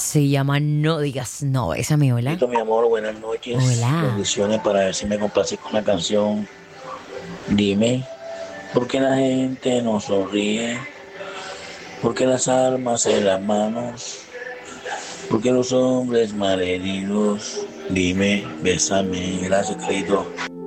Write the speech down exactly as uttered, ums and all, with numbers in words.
Se llama No Digas No. Esa mi hola. Listo, mi amor, buenas noches. Hola. Bendiciones para ver si me complaces con la canción. Dime, ¿por qué la gente no sonríe? ¿Por qué las almas en las manos? ¿Por qué los hombres malheridos? Dime, bésame, gracias, querido.